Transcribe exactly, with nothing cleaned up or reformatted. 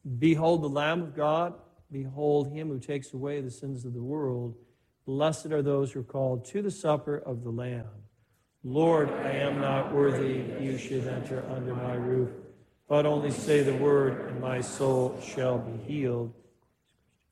Behold the Lamb of God. Behold him who takes away the sins of the world. Blessed are those who are called to the supper of the Lamb. Lord, I am not worthy that you should enter under my roof, but only say the word, and my soul shall be healed.